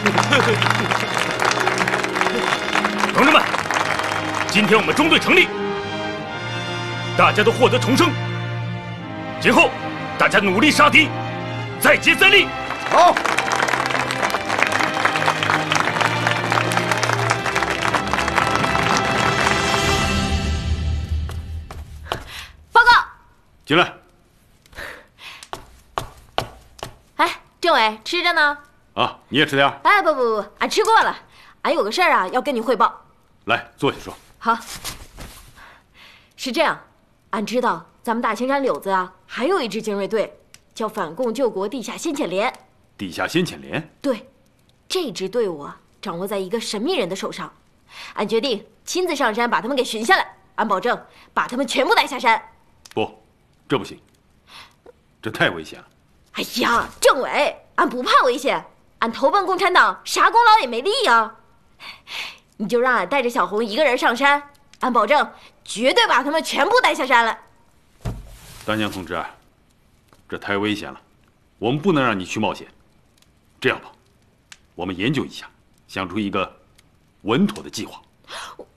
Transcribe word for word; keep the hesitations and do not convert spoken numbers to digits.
同志们，今天我们中队成立，大家都获得重生。今后大家努力杀敌，再接再厉。 好。 报告。 进来。 哎，政委吃着呢。 啊，你也吃点。 哎，不不不，俺吃过了。俺有个事儿啊，要跟你汇报。 来，坐下说。 好。是这样，俺知道咱们大青山柳子啊，还有一支精锐队，叫反共救国地下先遣连。 地下先遣连？ 对，这支队伍啊，掌握在一个神秘人的手上。俺决定亲自上山把他们给寻下来，俺保证把他们全部带下山。 不，这不行，这太危险了。 哎呀，政委，俺不怕危险，俺投奔共产党，啥功劳也没立呀。你就让俺带着小红一个人上山，俺保证绝对把他们全部带下山来。 丹江同志，这太危险了，我们不能让你去冒险。这样吧，我们研究一下，想出一个稳妥的计划。